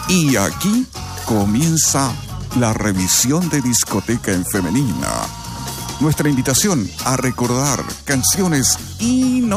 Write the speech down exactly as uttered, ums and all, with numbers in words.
Y aquí comienza la revisión de discoteca en femenina. Nuestra invitación a recordar canciones y no